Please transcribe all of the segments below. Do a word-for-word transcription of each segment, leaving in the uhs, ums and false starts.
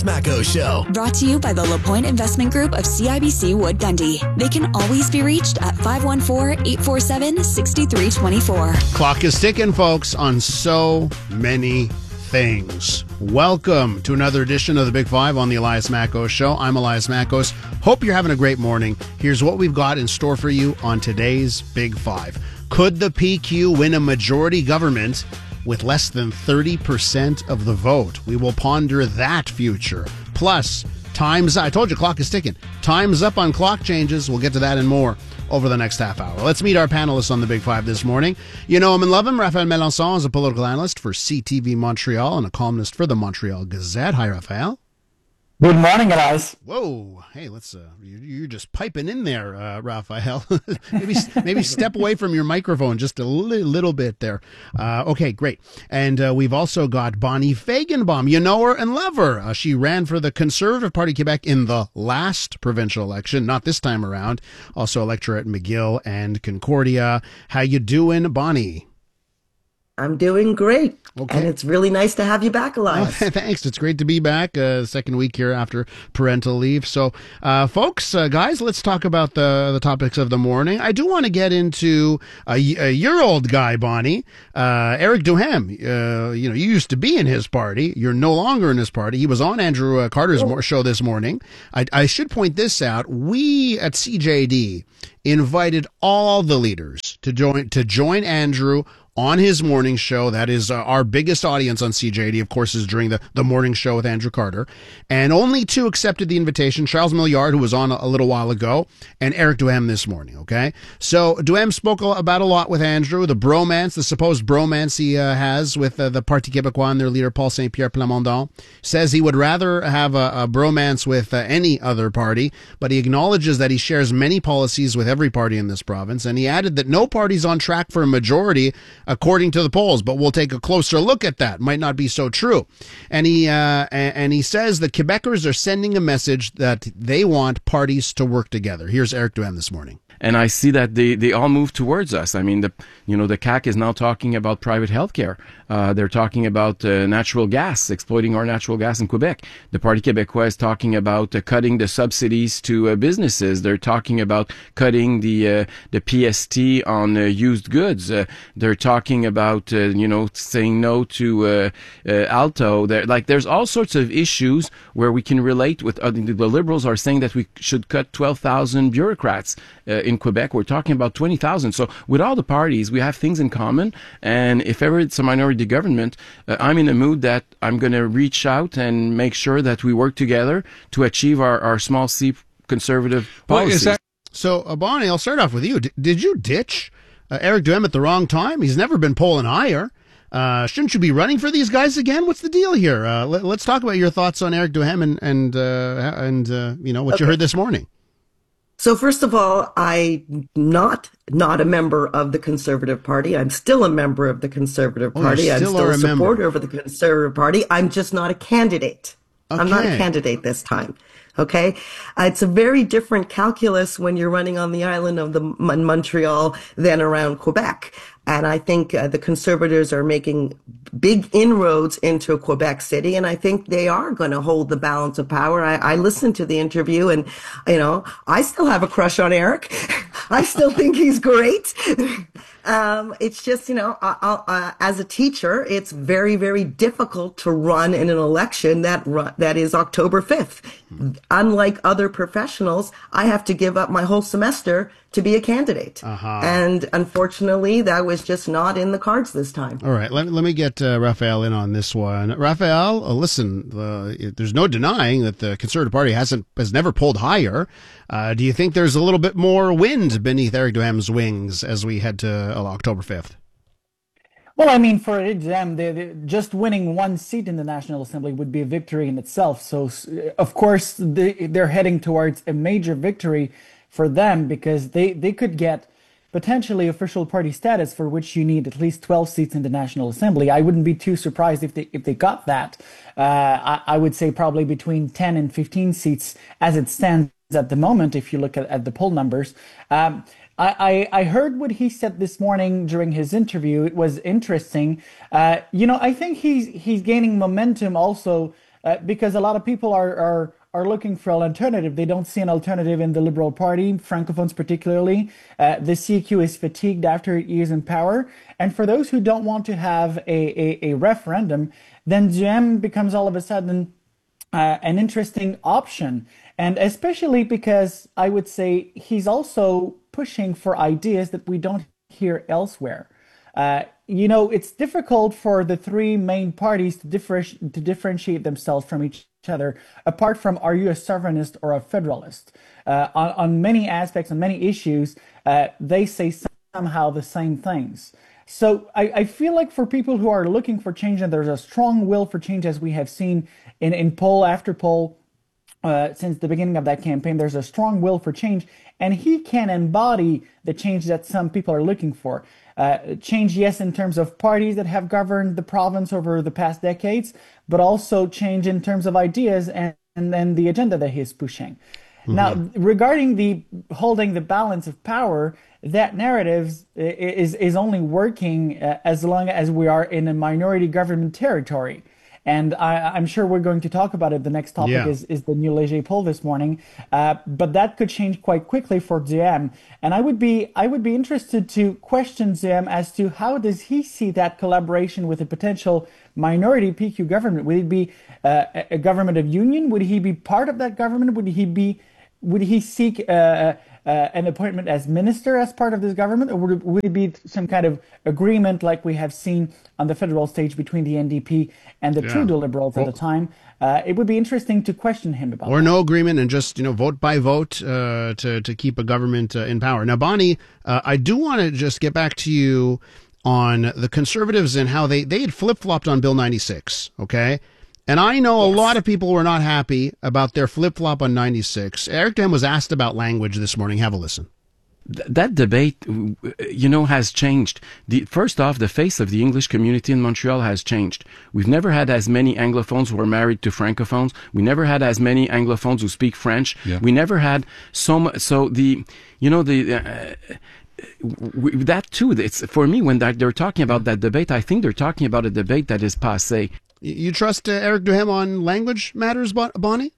Macco Show. Brought to you by the LaPointe Investment Group of C I B C Wood Gundy. They can always be reached at five one four, eight four seven, six three two four. Clock is ticking, folks, on so many things. Welcome to another edition of the Big Five on the Elias Mackos Show. I'm Elias Mackos. Hope you're having a great morning. Here's what we've got in store for you on today's Big Five. Could the P Q win a majority government with less than thirty percent of the vote? We will ponder that future. Plus, time's I told you, clock is ticking. Time's up on clock changes. We'll get to that and more over the next half hour. Let's meet our panelists on the Big Five this morning. You know him and love him. Raphael Melançon is a political analyst for C T V Montreal and a columnist for the Montreal Gazette. Hi, Raphael. Good morning, guys. Whoa. Hey, let's, uh, you're just piping in there, uh, Raphael. maybe, maybe step away from your microphone just a li- little bit there. Uh, okay, great. And, uh, we've also got Bonnie Feigenbaum. You know her and love her. Uh, she ran for the Conservative Party Quebec in the last provincial election, not this time around. Also a lecturer at McGill and Concordia. How you doing, Bonnie? I'm doing great. Okay. And it's really nice to have you back, Elias. Oh, thanks. It's great to be back. Uh, second week here after parental leave. So, uh, folks, uh, guys, let's talk about the the topics of the morning. I do want to get into a, a your old guy, Bonnie, uh, Eric Duhem. Uh, you know, you used to be in his party. You're no longer in his party. He was on Andrew uh, Carter's oh. show this morning. I, I should point this out. We at C J D invited all the leaders to join to join Andrew on his morning show. That is uh, our biggest audience on C J D, of course, is during the, the morning show with Andrew Carter. And only two accepted the invitation, Charles Milliard, who was on a, a little while ago, and Eric Duhem this morning, okay? So Duhem spoke about a lot with Andrew, the bromance, the supposed bromance he uh, has with uh, the Parti Québécois and their leader, Paul Saint-Pierre Plamondon. Says he would rather have a, a bromance with uh, any other party, but he acknowledges that he shares many policies with every party in this province, and he added that no party's on track for a majority according to the polls, but we'll take a closer look at that. Might not be so true. And he uh, and he says that Quebecers are sending a message that they want parties to work together. Here's Eric Duhem this morning. And I see that they, they all move towards us. I mean, the you know the C A Q is now talking about private healthcare. Uh, they're talking about uh, natural gas, exploiting our natural gas in Quebec. The Parti Québécois is talking about uh, cutting the subsidies to uh, businesses. They're talking about cutting the uh, the P S T on uh, used goods. Uh, they're talking about uh, you know saying no to uh, uh, Alto. There, like there's all sorts of issues where we can relate with. Uh, the Liberals are saying that we should cut twelve thousand bureaucrats uh, in Quebec. We're talking about twenty thousand. So with all the parties, we have things in common. And if ever it's a minority government, uh, I'm in a mood that I'm going to reach out and make sure that we work together to achieve our, our small C conservative policies. Well, that- so, uh, Bonnie, I'll start off with you. D- did you ditch uh, Eric Duhem at the wrong time? He's never been polling higher. Uh, shouldn't you be running for these guys again? What's the deal here? Uh, let, let's talk about your thoughts on Eric Duhem and, and, uh, and uh, you know, what okay. you heard this morning. So first of all, I'm not not a member of the Conservative Party. I'm still a member of the Conservative Party. Oh, I'm still still a, a supporter of the Conservative Party. I'm just not a candidate. Okay. I'm not a candidate this time. Okay. Uh, it's a very different calculus when you're running on the island of the in Montreal than around Quebec. And I think uh, the Conservatives are making big inroads into Quebec City, and I think they are going to hold the balance of power. I, I listened to the interview, and, you know, I still have a crush on Eric. I still think he's great. Um, it's just, you know, I, I, uh, as a teacher, it's very, very difficult to run in an election that run, that is October fifth. Mm-hmm. Unlike other professionals, I have to give up my whole semester to be a candidate. Uh-huh. And unfortunately, that was just not in the cards this time. All right, let, let me get uh, Raphael in on this one. Raphael, uh, listen, uh, there's no denying that the Conservative Party hasn't has never pulled higher. Uh, do you think there's a little bit more wind beneath Eric Duhem's wings as we head to uh, October fifth? Well, I mean, for them, they, they, just winning one seat in the National Assembly would be a victory in itself. So, of course, they, they're heading towards a major victory for them because they, they could get potentially official party status, for which you need at least twelve seats in the National Assembly. I wouldn't be too surprised if they if they got that. Uh, I, I would say probably between ten and fifteen seats as it stands at the moment, if you look at, at the poll numbers. Um, I, I heard what he said this morning during his interview. It was interesting. Uh, you know, I think he's he's gaining momentum also uh, because a lot of people are, are are looking for an alternative. They don't see an alternative in the Liberal Party, Francophones particularly. Uh, the C Q is fatigued after eight years in power. And for those who don't want to have a, a, a referendum, then D M becomes all of a sudden uh, an interesting option. And especially because I would say he's also pushing for ideas that we don't hear elsewhere. Uh, you know, it's difficult for the three main parties to, differ- to differentiate themselves from each other, apart from are you a sovereignist or a federalist? Uh, on, on many aspects, on many issues, uh, they say somehow the same things. So I, I feel like for people who are looking for change, and there's a strong will for change, as we have seen in, in poll after poll uh, since the beginning of that campaign, there's a strong will for change, and he can embody the change that some people are looking for. Uh, change, yes, in terms of parties that have governed the province over the past decades, but also change in terms of ideas and, and then the agenda that he's pushing. Mm-hmm. Now, regarding the holding the balance of power, that narrative is, is only working uh, as long as we are in a minority government territory. And I, I'm sure we're going to talk about it. The next topic yeah. is, is the new Léger poll this morning. Uh, but that could change quite quickly for D M. And I would be I would be interested to question D M as to how does he see that collaboration with a potential minority P Q government? Would it be uh, a government of union? Would he be part of that government? Would he be would he seek uh, uh, an appointment as minister as part of this government, or would it, would it be some kind of agreement like we have seen on the federal stage between the N D P and the yeah. Trudeau Liberals well, at the time? Uh, it would be interesting to question him about. Or that. no agreement and just you know vote by vote uh, to to keep a government uh, in power. Now, Bonnie, uh, I do want to just get back to you on the Conservatives and how they they had flip flopped on Bill ninety-six. Okay. And I know yes. a lot of people were not happy about their flip-flop on ninety-six. Eric Duhem was asked about language this morning. Have a listen. Th- that debate, you know, has changed. The, first off, the face of the English community in Montreal has changed. We've never had as many Anglophones who are married to Francophones. We never had as many Anglophones who speak French. Yeah. We never had so much. So the, you know, the... Uh, we, that too, it's, for me, when that, they're talking about that debate, I think they're talking about a debate that is passé. You trust uh, Eric Duhem on language matters, Bonnie?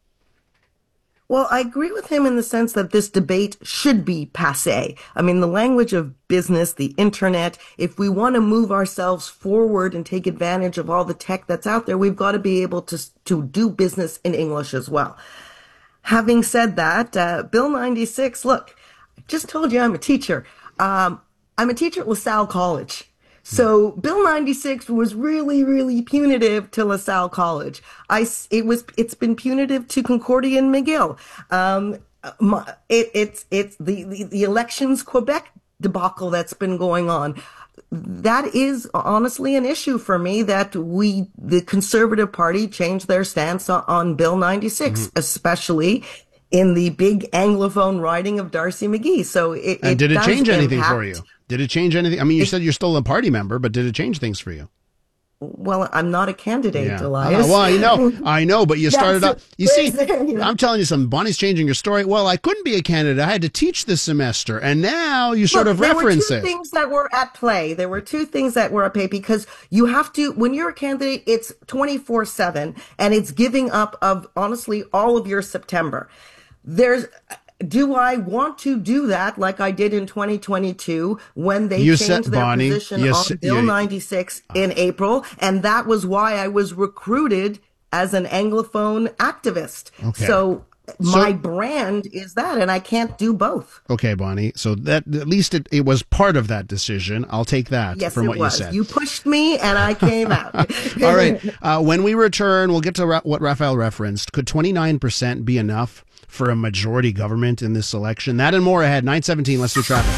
Well, I agree with him in the sense that this debate should be passé. I mean, the language of business, the internet, if we want to move ourselves forward and take advantage of all the tech that's out there, we've got to be able to, to do business in English as well. Having said that, uh, Bill ninety-six, look, I just told you I'm a teacher. Um, I'm a teacher at LaSalle College. So Bill ninety-six was really, really punitive to LaSalle College. I, it was, it's been punitive to Concordia and McGill. Um, it, it's, it's the, the, the elections Quebec debacle that's been going on. That is honestly an issue for me that we, the Conservative Party, changed their stance on, on Bill ninety-six, mm-hmm. especially in the big Anglophone riding of Darcy McGee. So it, and it did it does change anything impact. for you? Did it change anything? I mean, you it, said you're still a party member, but did it change things for you? Well, I'm not a candidate, yeah. Elias. Uh, well, I know, I know, but you started up. You see, you know. I'm telling you something. Bonnie's changing your story. Well, I couldn't be a candidate. I had to teach this semester, and now you sort Look, of reference there were two it. things that were at play. There were two things that were at play because you have to, when you're a candidate, it's twenty-four seven, and it's giving up of honestly all of your September. There's. Do I want to do that like I did in twenty twenty-two when they you changed said, their Bonnie, position yes, on Bill you, ninety-six in April? And that was why I was recruited as an Anglophone activist. Okay. So my so, brand is that, and I can't do both. Okay, Bonnie. So that at least it, it was part of that decision. I'll take that yes, from it what was. you said. You pushed me, and I came out. All right. Uh, when we return, we'll get to ra- what Raphael referenced. Could twenty-nine percent be enough for a majority government in this election? That and more ahead. nine seventeen, let's do traffic.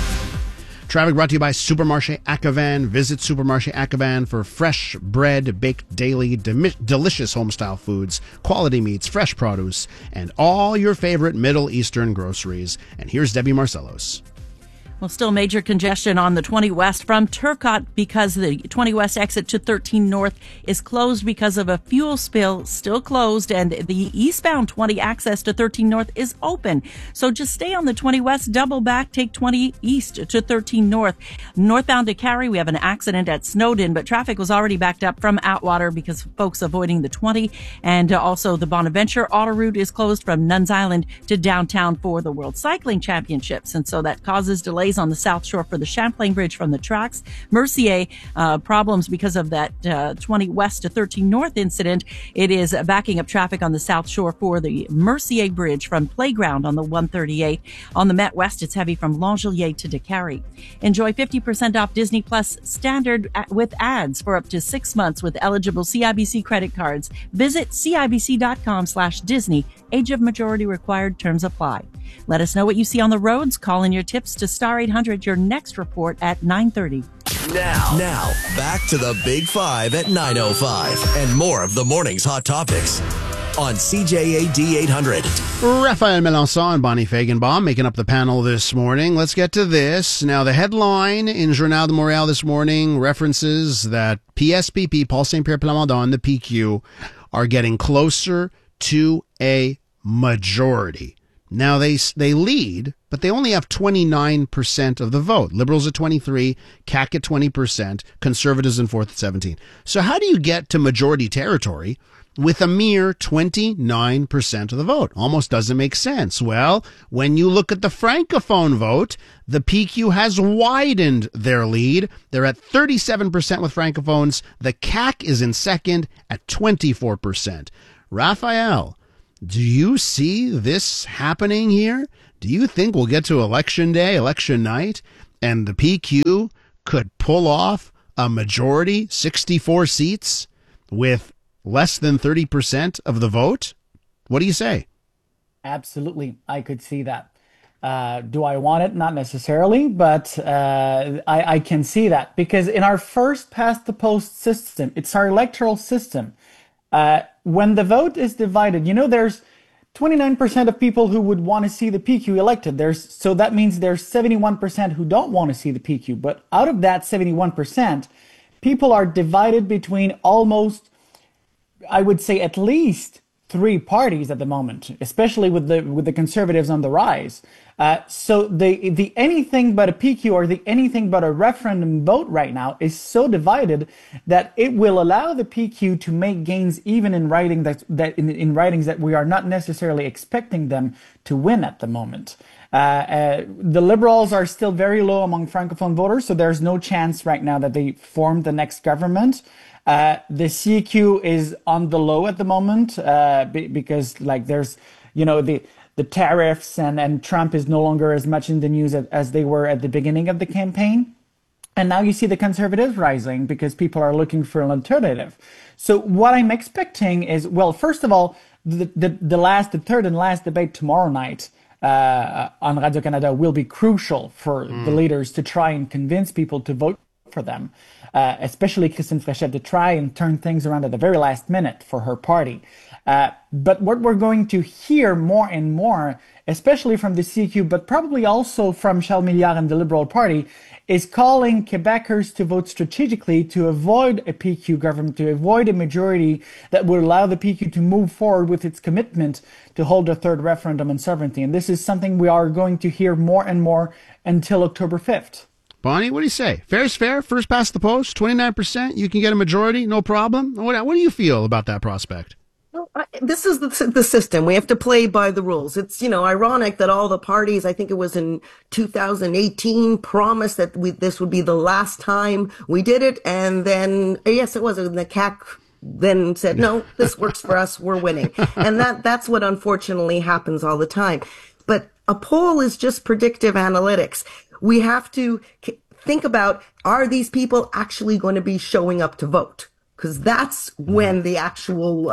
Traffic brought to you by Supermarché Accavan. Visit Supermarché Accavan for fresh bread, baked daily, demi- delicious homestyle foods, quality meats, fresh produce, and all your favorite Middle Eastern groceries. And here's Debbie Marcellos. Well, still major congestion on the twenty West from Turcotte because the twenty West exit to thirteen North is closed because of a fuel spill, still closed, and the eastbound twenty access to thirteen North is open. So just stay on the twenty West, double back, take twenty East to thirteen North. Northbound to Cary, we have an accident at Snowdon, but traffic was already backed up from Atwater because folks avoiding the twenty, and also the Bonaventure Auto Route is closed from Nuns Island to downtown for the World Cycling Championships, and so that causes delays on the South Shore for the Champlain Bridge from the tracks. Mercier, uh, problems because of that uh, twenty West to thirteen North incident. It is backing up traffic on the South Shore for the Mercier Bridge from Playground on the one thirty-eight. On the Met West, it's heavy from Langelier to Décarie. Enjoy fifty percent off Disney Plus Standard with ads for up to six months with eligible C I B C credit cards. Visit cibc.com slash Disney. Age of majority required. Terms apply. Let us know what you see on the roads. Call in your tips to Star eight hundred, your next report at nine thirty. Now, now, back to the Big Five at nine oh five and more of the morning's hot topics on C J A D eight hundred. Raphael Melançon and Bonnie Feigenbaum making up the panel this morning. Let's get to this. Now, the headline in Journal de Montréal this morning references that P S P P, Paul Saint-Pierre Plamondon, the P Q, are getting closer to a majority. Now, they they lead, but they only have twenty-nine percent of the vote. Liberals at twenty-three, C A C at twenty percent, Conservatives in fourth at seventeen. So how do you get to majority territory with a mere twenty-nine percent of the vote? Almost doesn't make sense. Well, when you look at the Francophone vote, the P Q has widened their lead. They're at thirty-seven percent with Francophones. The C A C is in second at twenty-four percent. Raphael, do you see this happening here? Do you think we'll get to election day, election night, and the P Q could pull off a majority, sixty-four seats, with less than thirty percent of the vote? What do you say? Absolutely. I could see that. Uh, do I want it? Not necessarily, but uh, I, I can see that. Because in our first past the post system, it's our electoral system. Uh, when the vote is divided, you know, there's twenty-nine percent of people who would want to see the P Q elected. There's so that means there's seventy-one percent who don't want to see the P Q. But out of that seventy-one percent, people are divided between almost, I would say, at least three parties at the moment, especially with the with the Conservatives on the rise. Uh, so the the anything but a P Q or the anything but a referendum vote right now is so divided that it will allow the P Q to make gains even in writing that that in, in writings that we are not necessarily expecting them to win at the moment. Uh, uh, the Liberals are still very low among Francophone voters, so there's no chance right now that they form the next government. Uh, the C Q is on the low at the moment uh, because, like, there's, you know, the the tariffs and, and Trump is no longer as much in the news as, as they were at the beginning of the campaign. And now you see the Conservatives rising because people are looking for an alternative. So what I'm expecting is, well, first of all, the the, the last, the third and last debate tomorrow night uh, on Radio-Canada will be crucial for mm. the leaders to try and convince people to vote for them, uh, especially Christine Fréchette, to try and turn things around at the very last minute for her party. Uh, but what we're going to hear more and more, especially from the C Q, but probably also from Charles Milliard and the Liberal Party, is calling Quebecers to vote strategically to avoid a P Q government, to avoid a majority that would allow the P Q to move forward with its commitment to hold a third referendum on sovereignty. And this is something we are going to hear more and more until October fifth. Bonnie, what do you say? Fair is fair. First past the post, twenty-nine percent. You can get a majority, no problem. What, what do you feel about that prospect? Well, I, this is the, the system. We have to play by the rules. It's, you know, ironic that all the parties, I think it was in two thousand eighteen, promised that we, this would be the last time we did it. And then, yes, it was, and the C A C then said, no, this works for us. We're winning. And that that's what unfortunately happens all the time. But a poll is just predictive analytics. We have to think about, are these people actually going to be showing up to vote? because that's when the actual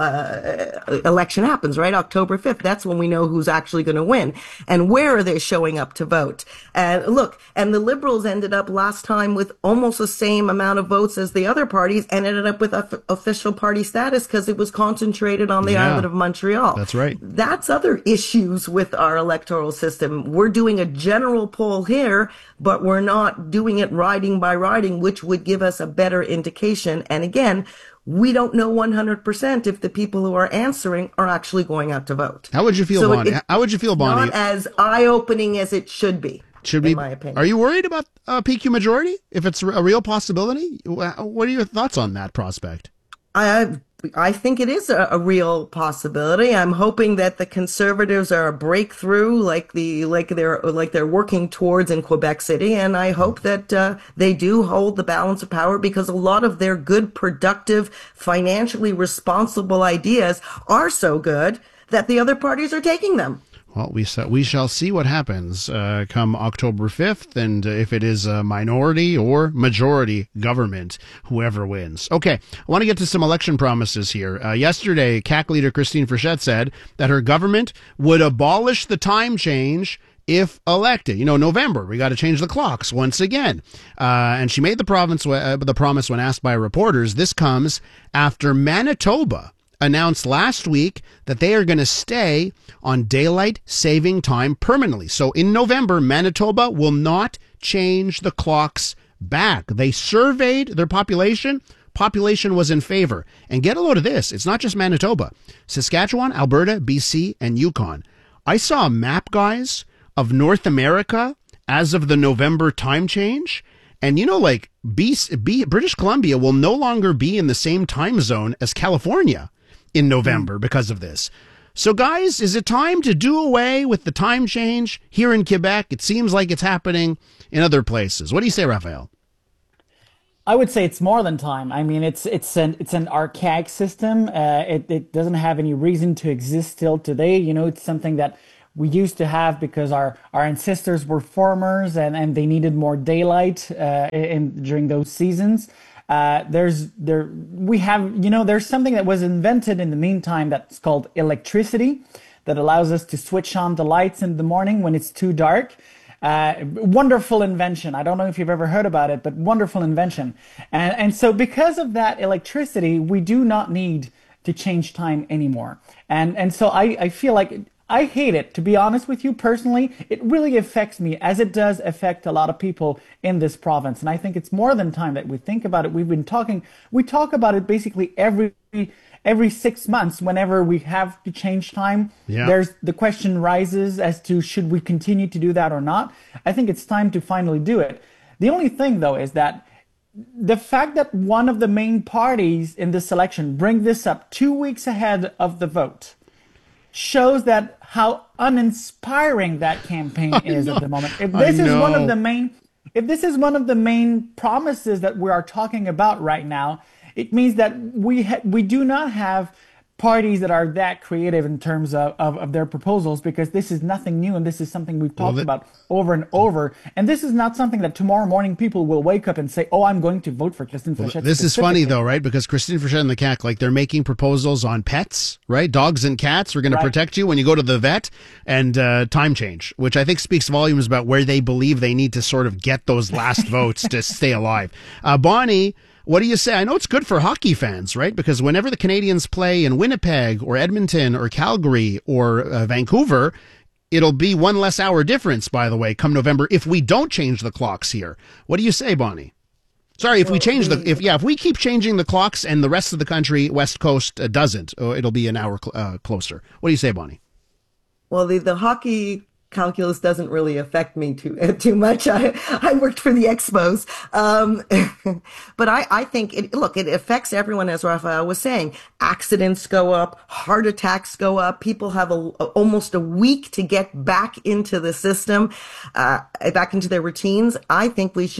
uh, election happens, right? October fifth. That's when we know who's actually going to win. And where are they showing up to vote? And look, and the Liberals ended up last time with almost the same amount of votes as the other parties and ended up with a- official party status because it was concentrated on the Yeah, island of Montreal. that's right. That's other issues with our electoral system. We're doing a general poll here, but we're not doing it riding by riding, which would give us a better indication. And again, we don't know one hundred percent if the people who are answering are actually going out to vote. How would you feel, So Bonnie? it- How would you feel, Bonnie? Not as eye-opening as it should be, Should in we? my opinion. Are you worried about a P Q majority? If it's a real possibility, what are your thoughts on that prospect? I I think it is a, a real possibility. I'm hoping that the Conservatives are a breakthrough, like the like they're like they're working towards in Quebec City, and I hope that uh, they do hold the balance of power because a lot of their good, productive, financially responsible ideas are so good that the other parties are taking them. Well, we sa- we shall see what happens uh, come October fifth, and uh, if it is a minority or majority government, whoever wins. Okay, I want to get to some election promises here. Uh, yesterday, C A C leader Christine Frechette said that her government would abolish the time change if elected. You know, November, we got to change the clocks once again. Uh, and she made the province uh, the promise when asked by reporters. This comes after Manitoba announced last week that they are going to stay on daylight saving time permanently. So in November, Manitoba will not change the clocks back. They surveyed their population. Population was in favor. And get a load of this. It's not just Manitoba. Saskatchewan, Alberta, B C, and Yukon. I saw a map, guys, of North America as of the November time change. And, you know, like B C, B, British Columbia will no longer be in the same time zone as California in November because of this. So, guys, is it time to do away with the time change here in Quebec? It seems like it's happening in other places. What do you say, Raphael? I would say it's more than time. I mean, it's it's an it's an archaic system. Uh, it it doesn't have any reason to exist still today. You know, it's something that we used to have because our, our ancestors were farmers and, and they needed more daylight uh, in during those seasons. Uh, there's there we have you know there's something that was invented in the meantime that's called electricity that allows us to switch on the lights in the morning when it's too dark. Uh, wonderful invention. I don't know if you've ever heard about it, but wonderful invention. And and so because of that electricity, we do not need to change time anymore. And and so I, I feel like I hate it, to be honest with you personally. It really affects me, as it does affect a lot of people in this province. And I think it's more than time that we think about it. We've been talking, we talk about it basically every every six months whenever we have to change time. Yeah. There's the question rises as to should we continue to do that or not. I think it's time to finally do it. The only thing, though, is that the fact that one of the main parties in this election bring this up two weeks ahead of the vote shows that how uninspiring that campaign is at the moment. If this is one of the main, if this is one of the main promises that we are talking about right now, it means that we ha- we do not have parties that are that creative in terms of, of, of their proposals, because this is nothing new and this is something we've talked Well, that- about over and over. And this is not something that tomorrow morning people will wake up and say, oh, I'm going to vote for Christine Well, Frechette. this is funny, specifically. though, right? Because Christine Frechette and the C A C, like, they're making proposals on pets, right? Dogs and cats are going to Right. protect you when you go to the vet, and uh, time change, which I think speaks volumes about where they believe they need to sort of get those last votes to stay alive. Uh, Bonnie, what do you say? I know it's good for hockey fans, right? Because whenever the Canadians play in Winnipeg or Edmonton or Calgary or uh, Vancouver, it'll be one less hour difference, by the way, come November, if we don't change the clocks here. What do you say, Bonnie? Sorry, if we change the, if yeah, if we keep changing the clocks and the rest of the country, West Coast, uh, doesn't, uh, it'll be an hour cl- uh, closer. What do you say, Bonnie? Well, the, the hockey calculus doesn't really affect me too uh, too much. I I worked for the Expos, um, but I I think it. Look, it affects everyone, as Raphael was saying. Accidents go up, heart attacks go up. People have a, a almost a week to get back into the system, uh, back into their routines. I think we should just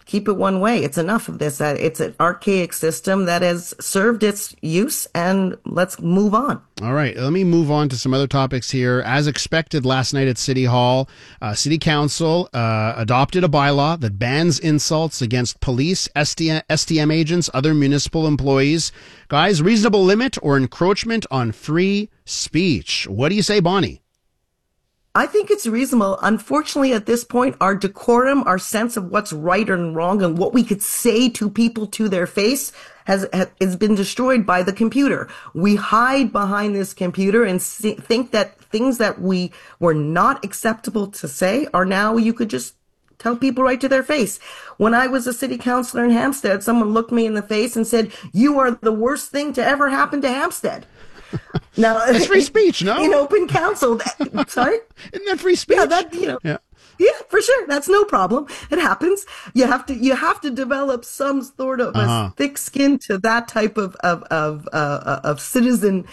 keep it one way. It's enough of this. Uh, it's an archaic system that has served its use, and let's move on. All right, let me move on to some other topics here. As expected last night at City Hall, uh, City Council uh, adopted a bylaw that bans insults against police, S T M agents, other municipal employees. Guys, reasonable limit or encroachment on free speech. What do you say, Bonnie? I think it's reasonable. Unfortunately, at this point, our decorum, our sense of what's right and wrong and what we could say to people to their face has, has been destroyed by the computer. We hide behind this computer and see, think that things that we were not acceptable to say are now you could just tell people right to their face. When I was a city councilor in Hampstead, someone looked me in the face and said, "You are the worst thing to ever happen to Hampstead." Now, it's free speech, no? In open council. That, sorry? Isn't that free speech? Yeah, that, you know. Yeah. Yeah, for sure. That's no problem. It happens. You have to, you have to develop some sort of uh-huh. a thick skin to that type of, of, of, uh, of citizen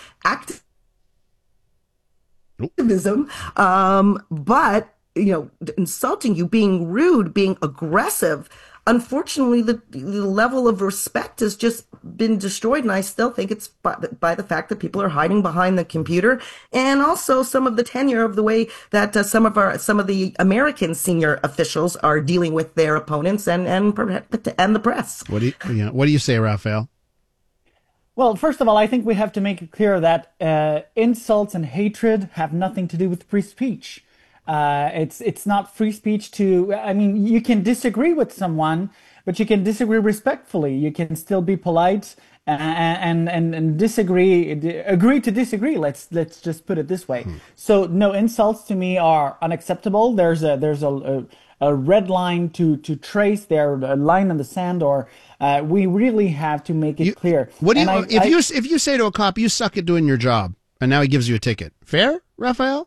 activism. Um, but, you know, insulting you, being rude, being aggressive, unfortunately, the, the level of respect has just been destroyed. And I still think it's by the, by the fact that people are hiding behind the computer, and also some of the tenure of the way that uh, some of our, some of the American senior officials are dealing with their opponents and, and, and the press. What do you, you know, what do you say, Raphael? Well, first of all, I think we have to make it clear that uh, insults and hatred have nothing to do with free speech. Uh, it's it's not free speech to, I mean, you can disagree with someone, but you can disagree respectfully. You can still be polite and and, and disagree, agree to disagree. Let's let's just put it this way. Hmm. So no, insults to me are unacceptable. There's a there's a, a, a red line to, to trace there, a line in the sand, or uh, we really have to make it you, clear. What do you, I, if I, you if you say to a cop, "You suck at doing your job," and now he gives you a ticket, fair, Raphael?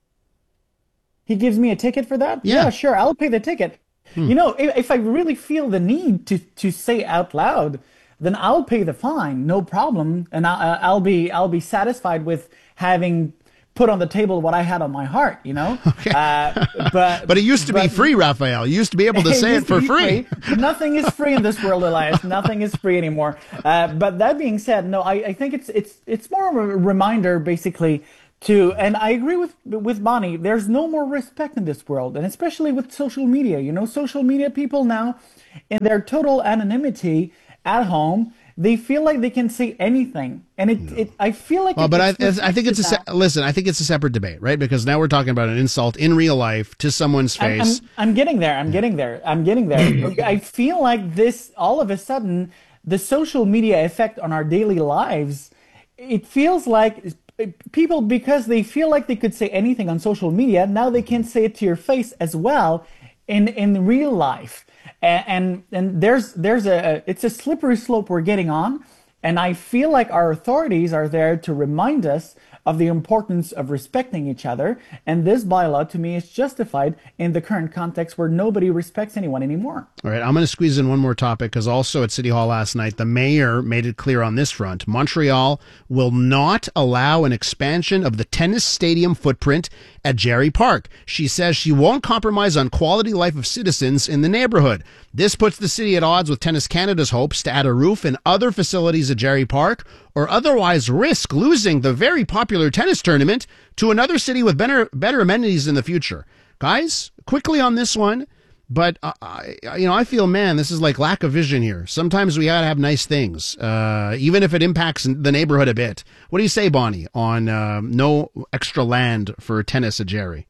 He gives me a ticket for that? Yeah, yeah sure. I'll pay the ticket. Hmm. You know, if, if I really feel the need to, to say out loud, then I'll pay the fine, no problem, and I, I'll be I'll be satisfied with having put on the table what I had on my heart. You know. Okay. Uh, but but it used to but, be free, Raphael. You used to be able to say it, it for free. free. Nothing is free in this world, Elias. Nothing is free anymore. Uh, but that being said, no, I, I think it's it's it's more of a reminder, basically. To, and I agree with with Bonnie, there's no more respect in this world, and especially with social media. You know, social media people now, in their total anonymity at home, they feel like they can say anything, and it, it I feel like. Well, it but I, I think it's a se- listen. I think it's a separate debate, right? Because now we're talking about an insult in real life to someone's face. I'm, I'm, I'm getting there. I'm getting there. I'm getting there. I feel like this all of a sudden, the social media effect on our daily lives. It feels like. People, because they feel like they could say anything on social media, now they can say it to your face as well in in real life. And and, and there's there's a it's a slippery slope we're getting on, and I feel like our authorities are there to remind us of the importance of respecting each other. And this bylaw, to me, is justified in the current context where nobody respects anyone anymore. All right, I'm going to squeeze in one more topic, because also at City Hall last night, the mayor made it clear on this front. Montreal will not allow an expansion of the tennis stadium footprint at Gerry Park. She says she won't compromise on quality life of citizens in the neighborhood. This puts the city at odds with Tennis Canada's hopes to add a roof and other facilities at Gerry Park, or otherwise risk losing the very popular tennis tournament to another city with better better amenities in the future. Guys, quickly on this one, but uh, I, you know, I feel, man, this is like lack of vision here. Sometimes we gotta have nice things, uh, even if it impacts the neighborhood a bit. What do you say, Bonnie, on uh, no extra land for tennis at Gerry?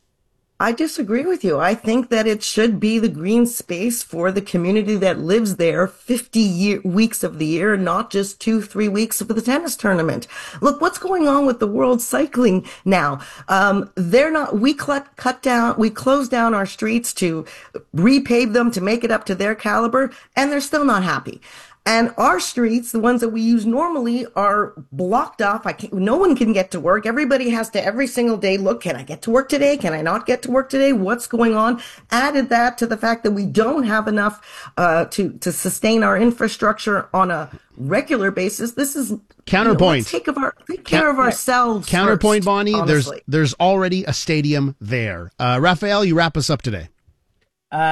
I disagree with you. I think that it should be the green space for the community that lives there fifty year, weeks of the year, not just two, three weeks of the tennis tournament. Look, what's going on with the world cycling now? Um, they're not, we cut, cut down, we close down our streets to repave them to make it up to their caliber, and they're still not happy. And our streets, the ones that we use normally, are blocked off. I can't, no one can get to work. Everybody has to every single day look, can I get to work today? Can I not get to work today? What's going on? Added that to the fact that we don't have enough uh, to, to sustain our infrastructure on a regular basis. This is counterpoint. You know, let's take, of our, take care of ourselves. Counterpoint, first, Bonnie. honestly. There's there's already a stadium there. Uh, Raphael, you wrap us up today. Uh,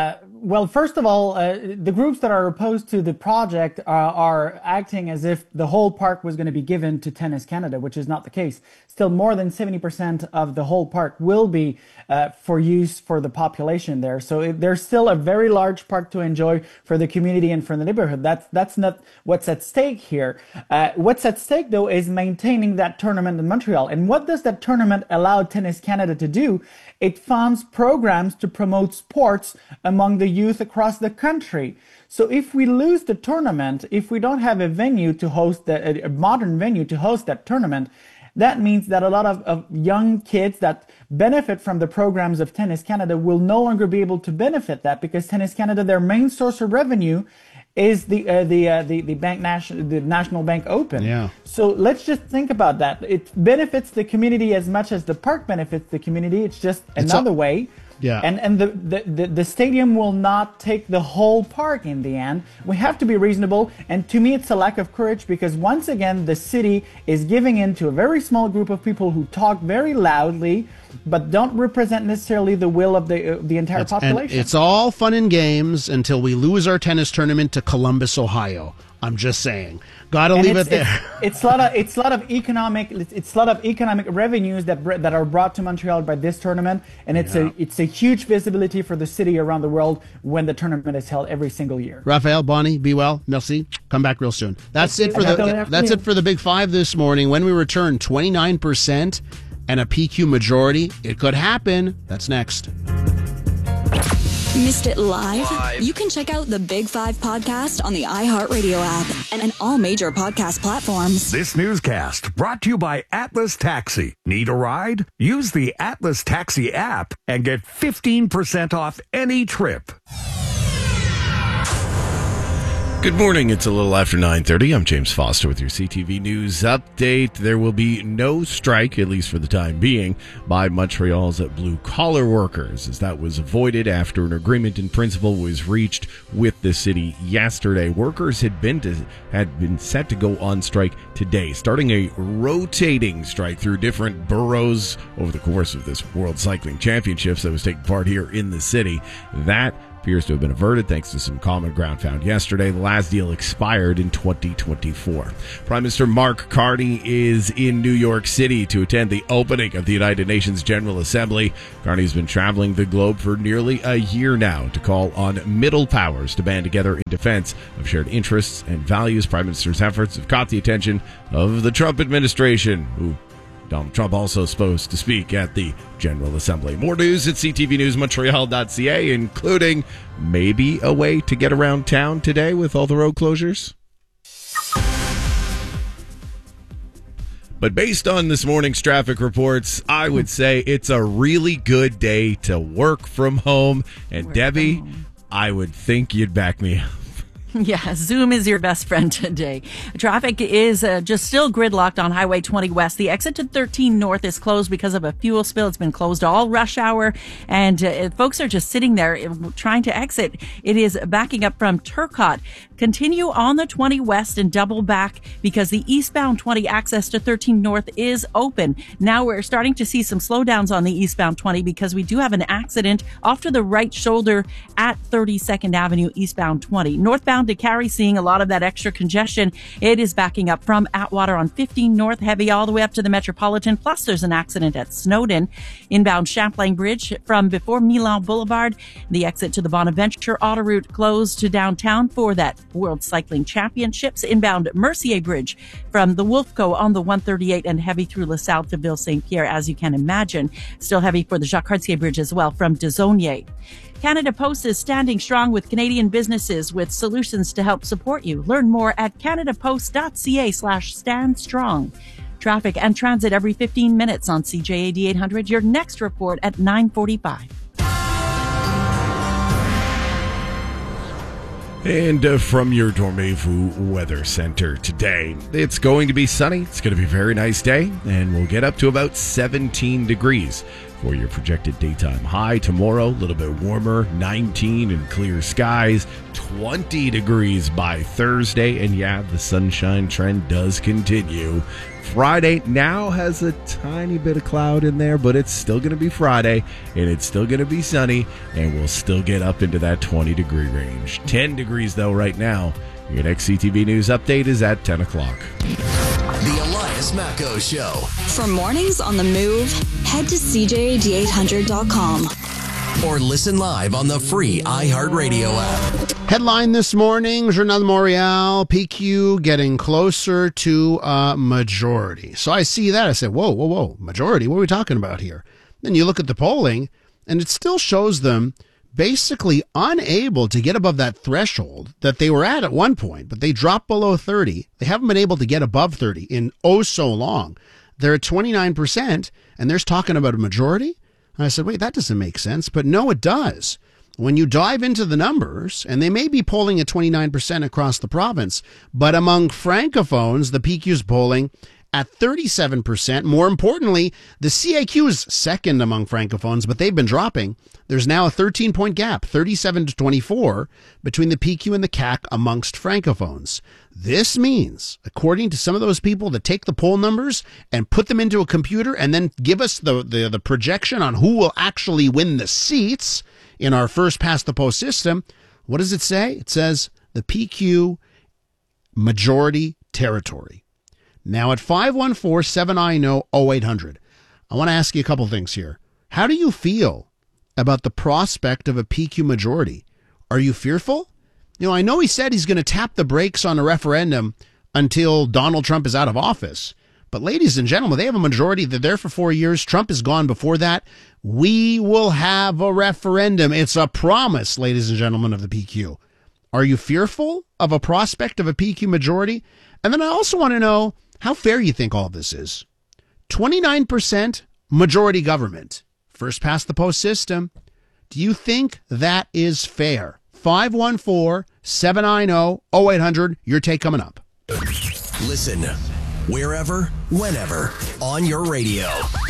Well, first of all, uh, the groups that are opposed to the project are, are acting as if the whole park was going to be given to Tennis Canada, which is not the case. Still, more than seventy percent of the whole park will be uh, for use for the population there. So it, there's still a very large park to enjoy for the community and for the neighborhood. That's, that's not what's at stake here. Uh, what's at stake, though, is maintaining that tournament in Montreal. And what does that tournament allow Tennis Canada to do? It funds programs to promote sports among the youth across the country. So if we lose the tournament, if we don't have a venue to host the, a modern venue to host that tournament, that means that a lot of, of young kids that benefit from the programs of Tennis Canada will no longer be able to benefit that, because Tennis Canada, their main source of revenue is the uh, the, uh, the the bank national the National Bank Open. Yeah. So let's just think about that. It benefits the community as much as the park benefits the community. It's just It's another a- way. Yeah. And and the, the, the, the stadium will not take the whole park in the end. We have to be reasonable. And to me, it's a lack of courage, because once again, the city is giving in to a very small group of people who talk very loudly, but don't represent necessarily the will of the uh, the entire It's- and population. it's all fun and games until we lose our tennis tournament to Columbus, Ohio. I'm just saying. Gotta And leave it's, it there. It's, it's a lot of it's a lot of economic it's, it's a lot of economic revenues that br- that are brought to Montreal by this tournament, and it's Yeah. a it's a huge visibility for the city around the world when the tournament is held every single year. Raphael, Bonnie, be well. Merci. Come back real soon. That's it for Have a the good that's it afternoon. for the Big Five this morning. When we return, twenty-nine percent and a P Q majority. It could happen. That's next. Missed it live? You can check out the Big Five podcast on the iHeartRadio app and, and all major podcast platforms. This newscast brought to you by Atlas Taxi. Need a ride? Use the Atlas Taxi app and get fifteen percent off any trip. Good morning. It's a little after nine thirty. I'm James Foster with your C T V News update. There will be no strike, at least for the time being, by Montreal's blue-collar workers, as that was avoided after an agreement in principle was reached with the city yesterday. Workers had been to, had been set to go on strike today, starting a rotating strike through different boroughs over the course of this World Cycling Championships that was taking part here in the city. That appears to have been averted thanks to some common ground found yesterday. The last deal expired in twenty twenty-four. Prime Minister Mark Carney is in New York City to attend the opening of the United Nations General Assembly. Carney has been traveling the globe for nearly a year now to call on middle powers to band together in defense of shared interests and values. Prime Minister's efforts have caught the attention of the Trump administration, who Donald Trump also supposed to speak at the General Assembly. More news at c t v news montreal dot c a, including maybe a way to get around town today with all the road closures. But based on this morning's traffic reports, I would say it's a really good day to work from home. And Work Debbie, from home. I would think you'd back me up. Yeah, Zoom is your best friend today. Traffic is uh, just still gridlocked on Highway twenty West. The exit to thirteen North is closed because of a fuel spill. It's been closed all rush hour, and uh, folks are just sitting there trying to exit. It is backing up from Turcotte. Continue on the twenty West and double back because the eastbound twenty access to thirteen North is open. Now we're starting to see some slowdowns on the eastbound twenty because we do have an accident off to the right shoulder at thirty-second Avenue eastbound twenty. Northbound to Cary, seeing a lot of that extra congestion. It is backing up from Atwater on fifteen North, heavy all the way up to the Metropolitan. Plus, there's an accident at Snowden. Inbound Champlain Bridge from before Milan Boulevard. The exit to the Bonaventure Auto Route closed to downtown for that World Cycling Championships. Inbound Mercier Bridge from the Wolfco on the one thirty-eight and heavy through LaSalle to Ville Saint Pierre, as you can imagine. Still heavy for the Jacques Cartier Bridge as well from Desonnier. Canada Post is standing strong with Canadian businesses with solutions to help support you. Learn more at canadapost.ca slash stand strong. Traffic and transit every fifteen minutes on C J A D eight hundred. Your next report at nine forty-five. And uh, from your Dormevu Weather Center today, it's going to be sunny. It's going to be a very nice day, and we'll get up to about seventeen degrees for your projected daytime high. Tomorrow, a little bit warmer, nineteen and clear skies, twenty degrees by Thursday. And yeah, the sunshine trend does continue. Friday now has a tiny bit of cloud in there, but it's still going to be Friday, and it's still going to be sunny, and we'll still get up into that twenty degree range. ten degrees, though, right now. Your next C T V News update is at ten o'clock. The Elias Macco Show. For mornings on the move, head to C J A D eight hundred dot com. Or listen live on the free iHeartRadio app. Headline this morning, Journal de Montréal, P Q getting closer to a majority. So I see that. I said, whoa, whoa, whoa, majority? What are we talking about here? Then you look at the polling, and it still shows them basically unable to get above that threshold that they were at at one point, but they dropped below thirty. They haven't been able to get above thirty in oh so long. They're at twenty-nine percent, and they're talking about a majority? And I said, wait, that doesn't make sense. But no, it does. When you dive into the numbers, and they may be polling at twenty-nine percent across the province, but among Francophones, the P Q's polling at thirty-seven percent. More importantly, the C A Q is second among Francophones, but they've been dropping. There's now a thirteen-point gap, thirty-seven to twenty-four, between the P Q and the C A Q amongst Francophones. This means, according to some of those people that take the poll numbers and put them into a computer and then give us the, the, the projection on who will actually win the seats in our first past the post system, what does it say? It says the P Q majority territory. Now at five one four, seven nine zero, oh eight hundred, I want to ask you a couple things here. How do you feel about the prospect of a P Q majority? Are you fearful? You know, I know he said he's going to tap the brakes on a referendum until Donald Trump is out of office. But ladies and gentlemen, they have a majority. They're there for four years. Trump is gone before that. We will have a referendum. It's a promise, ladies and gentlemen of the P Q. Are you fearful of a prospect of a P Q majority? And then I also want to know how fair you think all of this is. twenty-nine percent majority government. First past the post system. Do you think that is fair? five one four, seven nine zero, oh eight hundred. Your take coming up. Listen wherever, whenever, on your radio.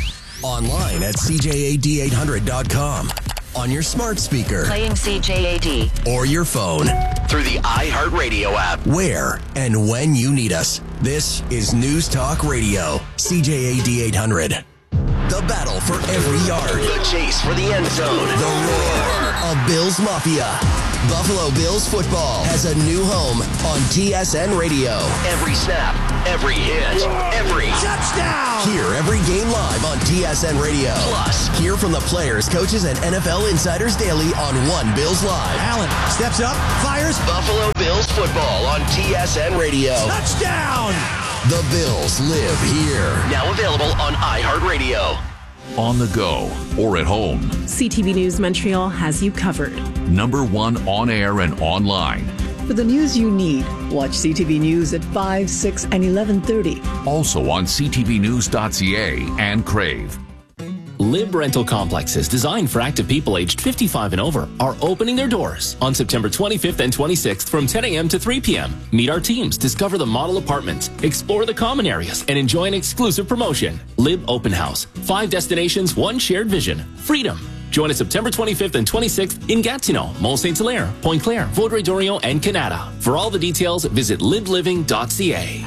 Online at C J A D eight hundred dot com. On your smart speaker. Playing C J A D. Or your phone. Through the iHeartRadio app. Where and when you need us. This is News Talk Radio. C J A D eight hundred. The battle for every yard. The chase for the end zone. The roar of Bills Mafia. Buffalo Bills football has a new home on T S N Radio. Every snap, every hit, every touchdown. Hear every game live on T S N Radio. Plus, hear from the players, coaches, and N F L insiders daily on One Bills Live. Allen steps up, fires. Buffalo Bills football on T S N Radio. Touchdown! The Bills live here. Now available on iHeartRadio. On the go or at home. C T V News Montreal has you covered. Number one on air and online. For the news you need, watch C T V News at five, six, and eleven thirty. Also on c t v news dot c a and Crave. Lib Rental Complexes designed for active people aged fifty-five and over are opening their doors on September twenty-fifth and twenty-sixth from ten a.m. to three p.m. Meet our teams, discover the model apartments, explore the common areas, and enjoy an exclusive promotion. Lib Open House. Five destinations, one shared vision. Freedom. Join us September twenty-fifth and twenty-sixth in Gatineau, Mont Saint Hilaire, Pointe Claire, Vaudreuil-Dorion, and Canada. For all the details, visit lib living dot c a.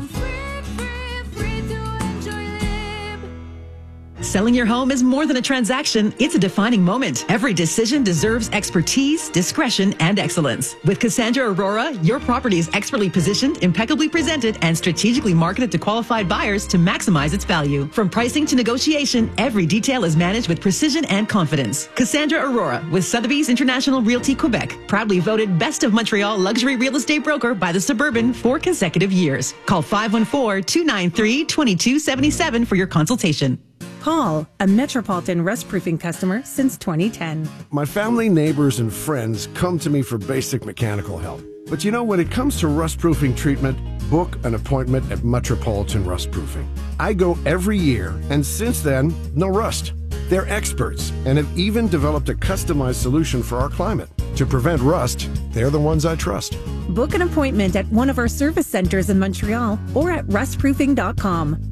Selling your home is more than a transaction. It's a defining moment. Every decision deserves expertise, discretion, and excellence. With Cassandra Aurora, your property is expertly positioned, impeccably presented, and strategically marketed to qualified buyers to maximize its value. From pricing to negotiation, every detail is managed with precision and confidence. Cassandra Aurora with Sotheby's International Realty Quebec, proudly voted Best of Montreal Luxury Real Estate Broker by The Suburban for consecutive years. Call five one four, two nine three, two two seven seven for your consultation. Paul, a Metropolitan Rust Proofing customer since twenty ten. My family, neighbors, and friends come to me for basic mechanical help. But you know, when it comes to rust proofing treatment, book an appointment at Metropolitan Rust Proofing. I go every year, and since then, no rust. They're experts and have even developed a customized solution for our climate. To prevent rust, they're the ones I trust. Book an appointment at one of our service centers in Montreal or at rust proofing dot com.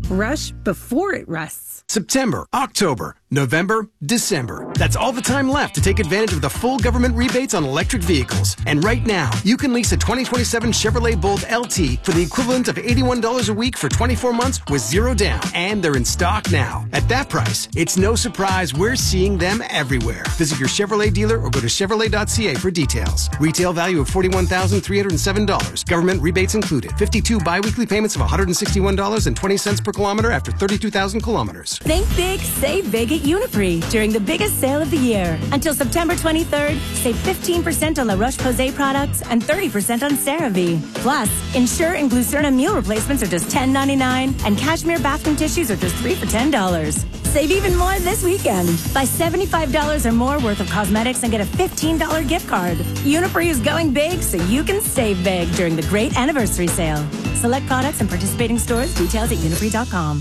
Rush before it rusts. September, October, November, December. That's all the time left to take advantage of the full government rebates on electric vehicles. And right now, you can lease a twenty twenty-seven Chevrolet Bolt L T for the equivalent of eighty-one dollars a week for twenty-four months with zero down. And they're in stock now. At that price, it's no surprise we're seeing them everywhere. Visit your Chevrolet dealer or go to Chevrolet dot C A for details. Retail value of forty-one thousand three hundred seven dollars. Government rebates included. fifty-two biweekly payments of one hundred sixty-one dollars and twenty cents per kilometer after thirty-two thousand kilometers. Think big, save big at Uniprix during the biggest sale of the year. Until September twenty-third, save fifteen percent on La Roche-Posay products and thirty percent on CeraVe. Plus, Ensure and Glucerna meal replacements are just ten ninety-nine, and Cashmere bathroom tissues are just three for ten dollars. Save even more this weekend. Buy seventy-five dollars or more worth of cosmetics and get a fifteen dollars gift card. Uniprix is going big so you can save big during the great anniversary sale. Select products and participating stores. Details at uniprix dot com.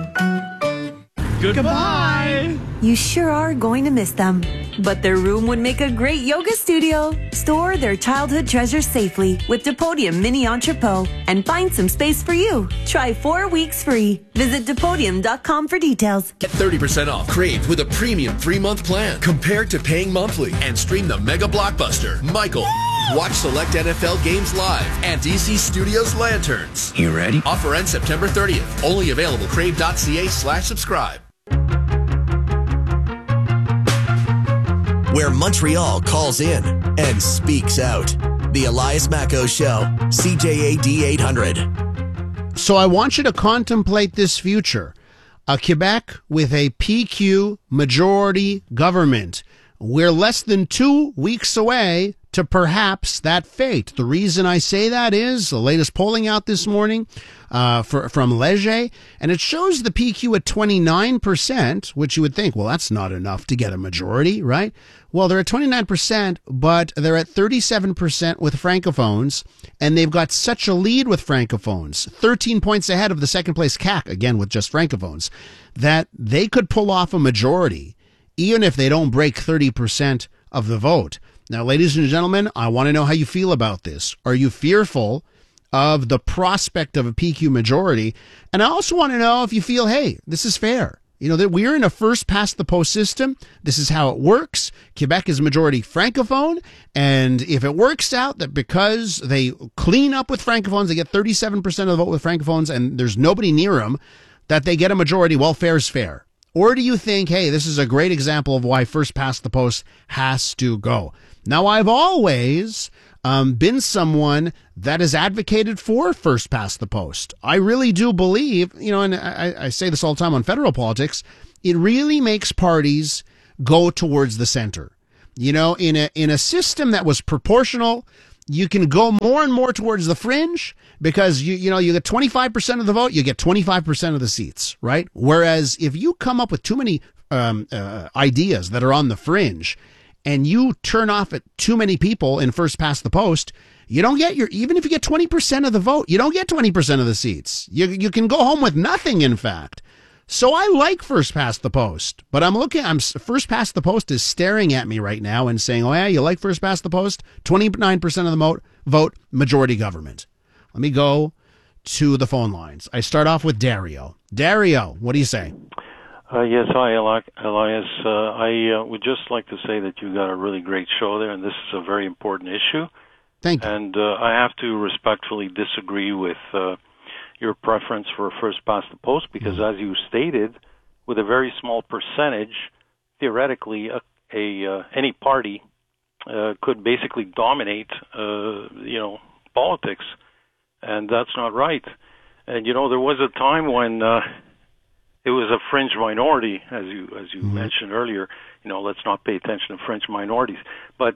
Goodbye. You sure are going to miss them. But their room would make a great yoga studio. Store their childhood treasures safely with Depodium Mini Entrepot and find some space for you. Try four weeks free. Visit Depodium dot com for details. Get thirty percent off Crave with a premium three-month plan compared to paying monthly, and stream the mega blockbuster, Michael. Watch select N F L games live and D C Studios Lanterns. You ready? Offer ends September thirtieth. Only available crave dot C A slash subscribe. Where Montreal calls in and speaks out. The Elias Macco Show, C J A D eight hundred. So I want you to contemplate this future. A Quebec with a P Q majority government. We're less than two weeks away to perhaps that fate. The reason I say that is the latest polling out this morning uh, for, from Leger, and it shows the P Q at twenty-nine percent, which you would think, well, that's not enough to get a majority, right? Well, they're at twenty-nine percent, but they're at thirty-seven percent with Francophones, and they've got such a lead with Francophones, thirteen points ahead of the second place C A C, again with just Francophones, that they could pull off a majority, even if they don't break thirty percent of the vote. Now, ladies and gentlemen, I want to know how you feel about this. Are you fearful of the prospect of a P Q majority? And I also want to know if you feel, hey, this is fair. You know, that we're in a first-past-the-post system. This is how it works. Quebec is majority Francophone. And if it works out that because they clean up with Francophones, they get thirty-seven percent of the vote with Francophones, and there's nobody near them, that they get a majority, well, fair's fair. Or do you think, hey, this is a great example of why first past the post has to go? Now, I've always um, been someone that has advocated for first past the post. I really do believe, you know, and I, I say this all the time on federal politics, it really makes parties go towards the center. You know, in a in a system that was proportional, you can go more and more towards the fringe because, you you know, you get twenty-five percent of the vote, you get twenty-five percent of the seats, right? Whereas if you come up with too many um, uh, ideas that are on the fringe and you turn off at too many people in first past the post, you don't get your, even if you get twenty percent of the vote, you don't get twenty percent of the seats. You, you can go home with nothing, in fact. So I like first past the post, but I'm looking, I'm first past the post is staring at me right now and saying, oh yeah, you like first past the post? twenty-nine percent of the vote, vote majority government. Let me go to the phone lines. I start off with Dario. Dario, what do you say? Uh, yes, hi, Elias. Uh, I uh, would just like to say that you got a really great show there, and this is a very important issue. Thank you. And uh, I have to respectfully disagree with uh, your preference for first past the post, because mm-hmm. as you stated, with a very small percentage, theoretically, a, a uh, any party uh, could basically dominate, uh, you know, politics, and that's not right. And you know, there was a time when uh, it was a fringe minority, as you as you mm-hmm. mentioned earlier. You know, let's not pay attention to fringe minorities, but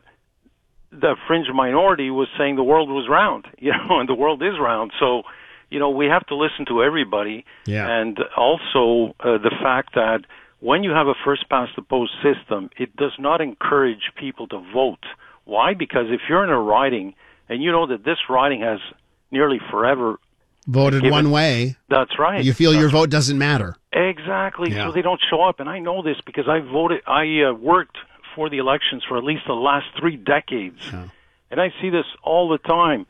the fringe minority was saying the world was round, you know, and the world is round. So, you know, we have to listen to everybody. Yeah. And also uh, the fact that when you have a first-past-the-post system, it does not encourage people to vote. Why? Because if you're in a riding and you know that this riding has nearly forever voted given, one way, that's right. You feel that's your vote doesn't matter. Exactly. Yeah. So they don't show up. And I know this because I voted, I uh, worked for the elections for at least the last three decades. Yeah. And I see this all the time.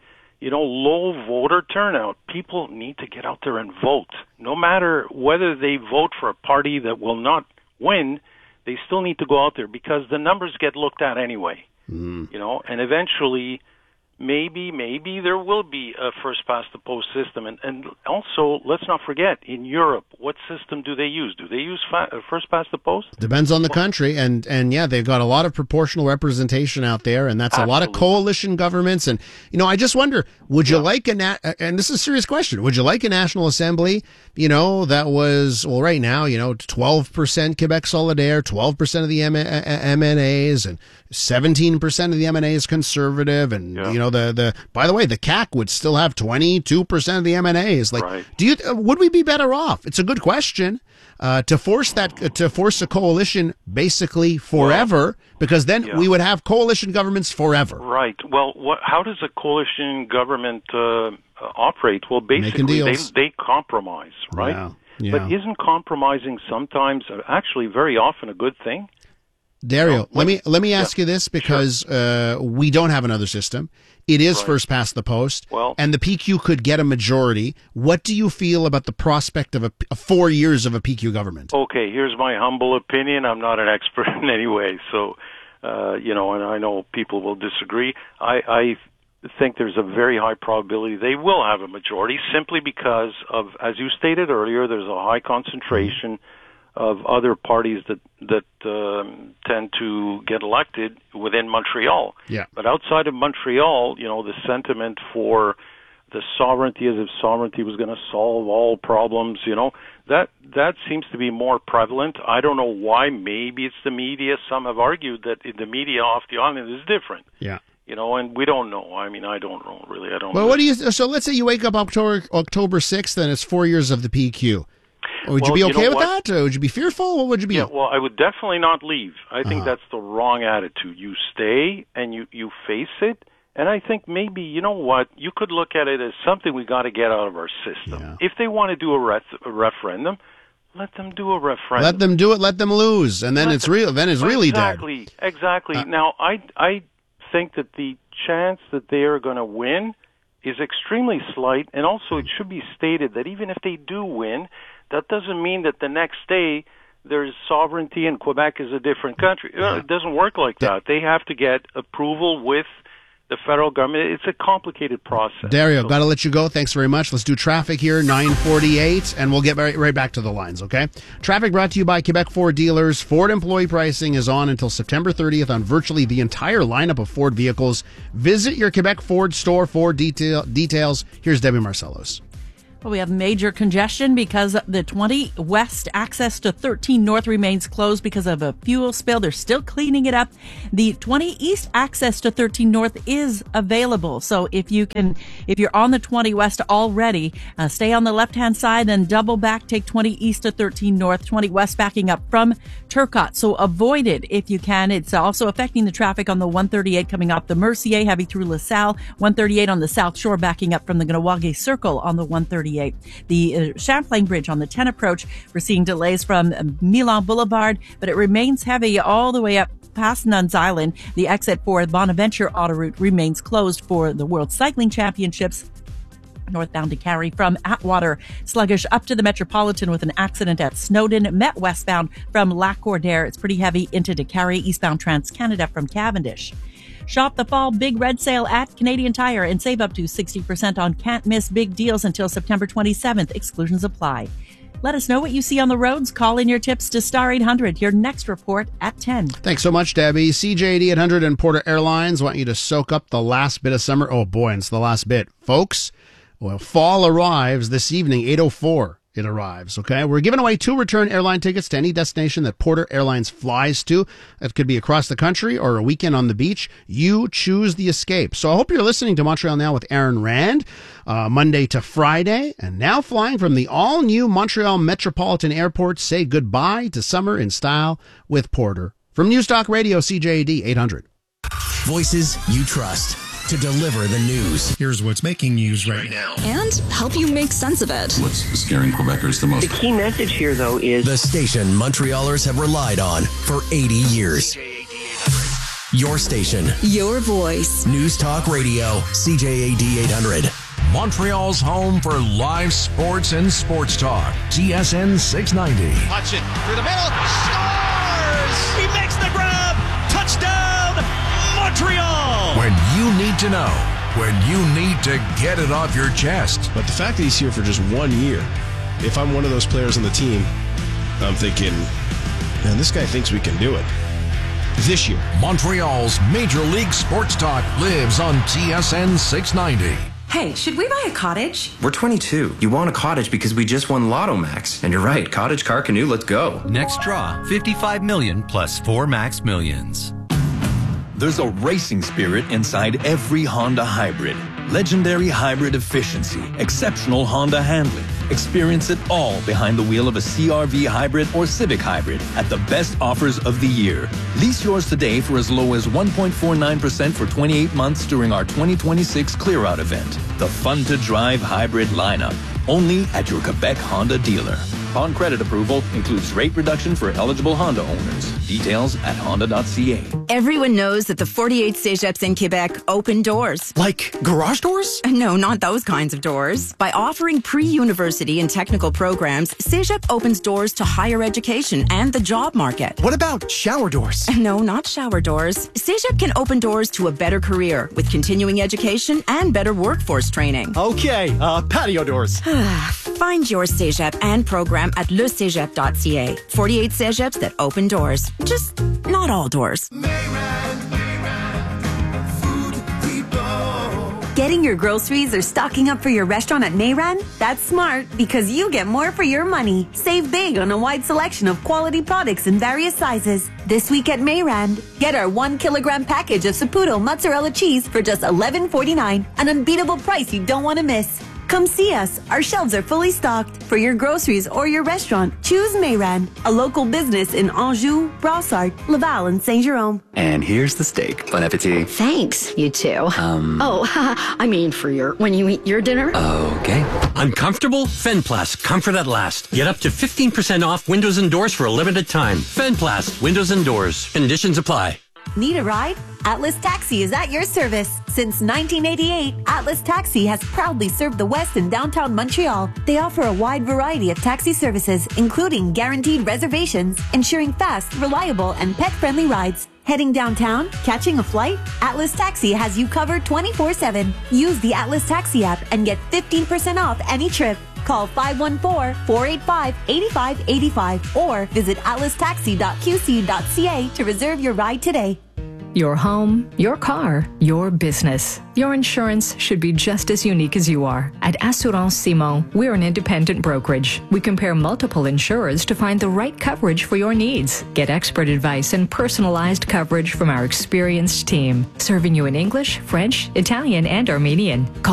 you know, low voter turnout. People need to get out there and vote. No matter whether they vote for a party that will not win, they still need to go out there because the numbers get looked at anyway. Mm. You know, and eventually, maybe, maybe there will be a first past the post system. And, and also, let's not forget, in Europe, what system do they use? Do they use fa- first past the post? Depends on the country, and and yeah, they've got a lot of proportional representation out there, and that's Absolutely. a lot of coalition governments. And you know, I just wonder, would you yeah. like a na- and this is a serious question, would you like a National Assembly, you know, that was well, right now, you know, twelve percent Quebec Solidaire, twelve percent of the M- M N As, and seventeen percent of the M N As conservative, and yeah. you know, the the by the way, the C A C would still have twenty-two percent of the M N As. Like, right. do you would we be better off? It's a good question. Uh, to force that, uh, to force a coalition basically forever, well, because then yeah. we would have coalition governments forever. Right. Well, what, how does a coalition government uh, operate? Well, basically, they, they compromise, right? Yeah. Yeah. But isn't compromising sometimes, uh, actually, very often, a good thing? Dario, no, let me let me ask yeah. you this, because sure. uh, we don't have another system. It is right. first past the post, well, and the P Q could get a majority. What do you feel about the prospect of a, a four years of a P Q government? Okay, here's my humble opinion. I'm not an expert in any way, so uh, you know, and I know people will disagree. I, I think there's a very high probability they will have a majority, simply because of, as you stated earlier, there's a high concentration of other parties that that um, tend to get elected within Montreal. Yeah. But outside of Montreal, you know, the sentiment for the sovereignty, as if sovereignty was going to solve all problems, you know, that that seems to be more prevalent. I don't know why. Maybe it's the media. Some have argued that the media off the island is different. Yeah. You know, and we don't know. I mean, I don't know, really. I don't Well, know. what do you, so let's say you wake up October, October sixth, and it's four years of the P Q. Would well, you be okay you know with what? that? Or would you be fearful? What would you be? Yeah, well, I would definitely not leave. I think Uh-huh. that's the wrong attitude. You stay and you, you face it. And I think maybe, you know what, you could look at it as something we got to get out of our system. Yeah. If they want to do a, ref- a referendum, let them do a referendum. Let them do it. Let them lose, and then Let it's them- real. Then it's really exactly, dead. Exactly. Uh, now, I I think that the chance that they are going to win is extremely slight, and also it should be stated that even if they do win, that doesn't mean that the next day there's sovereignty and Quebec is a different country. Yeah. It doesn't work like that. They have to get approval with the federal government. It's a complicated process. Dario, So- got to let you go. Thanks very much. Let's do traffic here, nine forty-eight, and we'll get right, right back to the lines, okay? Traffic brought to you by Quebec Ford dealers. Ford employee pricing is on until September thirtieth on virtually the entire lineup of Ford vehicles. Visit your Quebec Ford store for detail, details. Here's Debbie Marcellos. Well, we have major congestion because the twenty West access to thirteen North remains closed because of a fuel spill. They're still cleaning it up. The twenty East access to thirteen North is available. So if you can, if you're on the twenty West already, uh, stay on the left-hand side, then double back, take twenty East to thirteen North, twenty West backing up from Turcotte. So avoid it if you can. It's also affecting the traffic on the one thirty-eight coming off the Mercier, heavy through LaSalle, one thirty-eight on the South Shore backing up from the Ganawage Circle on the one thirty-eight. The uh, Champlain Bridge on the ten approach, we're seeing delays from uh, Milan Boulevard, but it remains heavy all the way up past Nuns Island. The exit for Bonaventure Auto Route remains closed for the World Cycling Championships. Northbound to Carrie from Atwater, sluggish up to the Metropolitan with an accident at Snowden. Met westbound from Lac Cordaire. It's pretty heavy into DeCarry, eastbound Trans-Canada from Cavendish. Shop the fall big red sale at Canadian Tire and save up to sixty percent on can't miss big deals until September twenty-seventh. Exclusions apply. Let us know what you see on the roads. Call in your tips to Star eight hundred. Your next report at ten. Thanks so much, Debbie. C J D eight hundred and Porter Airlines want you to soak up the last bit of summer. Oh boy, and it's the last bit. Folks, well, fall arrives this evening, eight oh four. It arrives, okay? We're giving away two return airline tickets to any destination that Porter Airlines flies to. That could be across the country or a weekend on the beach. You choose the escape. So I hope you're listening to Montreal Now with Aaron Rand, uh, Monday to Friday. And now flying from the all-new Montreal Metropolitan Airport, say goodbye to summer in style with Porter. From News Talk Radio, C J D eight hundred. Voices you trust to deliver the news. Here's what's making news right now. And help you make sense of it. What's scaring Quebecers the most? The key message here, though, is the station Montrealers have relied on for eighty years. Your station. Your voice. News Talk Radio, C J A D eight hundred. Montreal's home for live sports and sports talk. T S N six ninety. Hudson through the middle. Scores! He makes the grab. Touchdown, Montreal! When you need to know. When you need to get it off your chest. But the fact that he's here for just one year, if I'm one of those players on the team, I'm thinking, man, this guy thinks we can do it. This year. Montreal's Major League Sports Talk lives on T S N six ninety. Hey, should we buy a cottage? We're twenty-two. You want a cottage because we just won Lotto Max. And you're right, cottage, car, canoe, let's go. Next draw, fifty-five million plus four Max Millions. There's a racing spirit inside every Honda hybrid. Legendary hybrid efficiency, exceptional Honda handling. Experience it all behind the wheel of a C R V hybrid or Civic hybrid at the best offers of the year. Lease yours today for as low as one point four nine percent for twenty-eight months during our twenty twenty-six Clear Out event. The fun-to-drive hybrid lineup. Only at your Quebec Honda dealer. Upon credit approval, includes rate reduction for eligible Honda owners. Details at honda dot c a. Everyone knows that the forty-eight Cégeps in Quebec open doors. Like garage doors? No, not those kinds of doors. By offering pre-university and technical programs, Cégep opens doors to higher education and the job market. What about shower doors? No, not shower doors. Cégep can open doors to a better career with continuing education and better workforce training. Okay, uh, patio doors. Find your Cégep and program at le cégep dot c a. forty-eight Cégeps that open doors. Just not all doors. Getting your groceries or stocking up for your restaurant at Mayran? That's smart because you get more for your money. Save big on a wide selection of quality products in various sizes. This week at Mayran, get our one kilogram package of Saputo mozzarella cheese for just eleven forty-nine, an unbeatable price you don't want to miss. Come see us. Our shelves are fully stocked. For your groceries or your restaurant, choose Mayran, a local business in Anjou, Brossard, Laval, and Saint-Jérôme. And here's the steak. Bon appetit. Thanks, you two. Um. Oh, I mean for your, when you eat your dinner. Okay. Uncomfortable? Fenplast. Comfort at last. Get up to fifteen percent off windows and doors for a limited time. Fenplast. Windows and doors. Conditions apply. Need a ride? Atlas Taxi is at your service. Since nineteen eighty-eight, Atlas Taxi has proudly served the West and downtown Montreal. They offer a wide variety of taxi services, including guaranteed reservations, ensuring fast, reliable, and pet-friendly rides. Heading downtown? Catching a flight? Atlas Taxi has you covered twenty-four seven. Use the Atlas Taxi app and get fifteen percent off any trip. Call five one four, four eight five, eight five eight five or visit atlas taxi dot q c dot c a to reserve your ride today. Your home, your car, your business. Your insurance should be just as unique as you are. At Assurance Simon, we're an independent brokerage. We compare multiple insurers to find the right coverage for your needs. Get expert advice and personalized coverage from our experienced team, serving you in English, French, Italian, and Armenian. Call